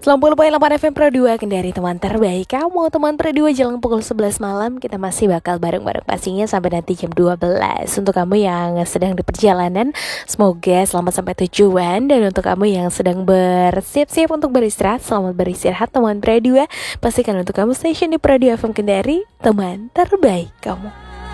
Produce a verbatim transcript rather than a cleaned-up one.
sembilan puluh koma delapan F M Pro dua Kendari, teman terbaik kamu. Teman Pro dua jelang pukul sebelas malam kita masih bakal bareng-bareng pastinya sampai nanti jam dua belas. Untuk kamu yang sedang di perjalanan, semoga selamat sampai tujuan. Dan untuk kamu yang sedang bersiap-siap untuk beristirahat, selamat beristirahat teman Pro dua. Pastikan untuk kamu station di Pro dua F M Kendari, teman terbaik kamu.